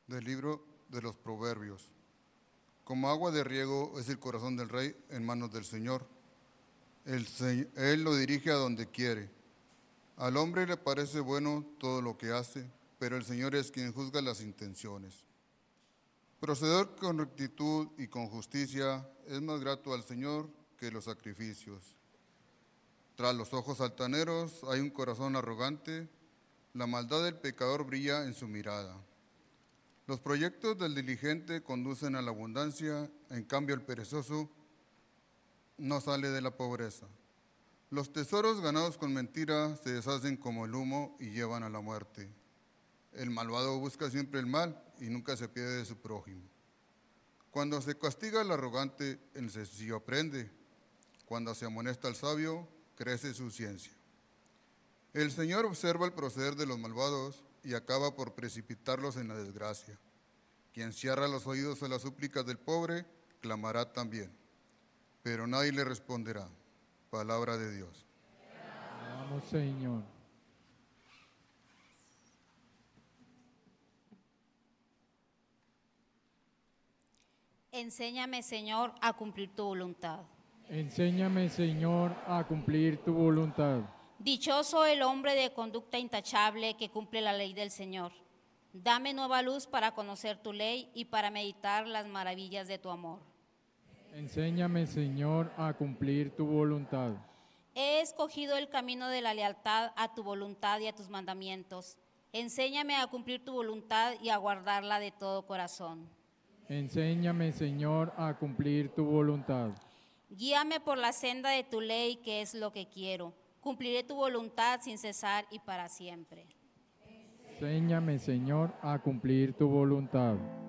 Del libro de los Proverbios. Como agua de riego es el corazón del rey en manos del Señor. Él lo dirige a donde quiere. Al hombre le parece bueno todo lo que hace, pero el Señor es quien juzga las intenciones. Proceder con rectitud y con justicia es más grato al Señor que los sacrificios. Tras los ojos altaneros hay un corazón arrogante, la maldad del pecador brilla en su mirada. Los proyectos del diligente conducen a la abundancia, en cambio el perezoso no sale de la pobreza. Los tesoros ganados con mentira se deshacen como el humo y llevan a la muerte. El malvado busca siempre el mal y nunca se pierde de su prójimo. Cuando se castiga al arrogante, el sencillo aprende. Cuando se amonesta al sabio, crece su ciencia. El Señor observa el proceder de los malvados y acaba por precipitarlos en la desgracia. Quien cierra los oídos a las súplicas del pobre, clamará también, pero nadie le responderá. Palabra de Dios. Vamos, Señor. Enséñame, Señor, a cumplir tu voluntad. Enséñame, Señor, a cumplir tu voluntad. Dichoso el hombre de conducta intachable que cumple la ley del Señor. Dame nueva luz para conocer tu ley y para meditar las maravillas de tu amor. Enséñame, Señor, a cumplir tu voluntad. He escogido el camino de la lealtad a tu voluntad y a tus mandamientos. Enséñame a cumplir tu voluntad y a guardarla de todo corazón. Enséñame, Señor, a cumplir tu voluntad. Guíame por la senda de tu ley, que es lo que quiero. Cumpliré tu voluntad sin cesar y para siempre. Enséñame, Señor, a cumplir tu voluntad.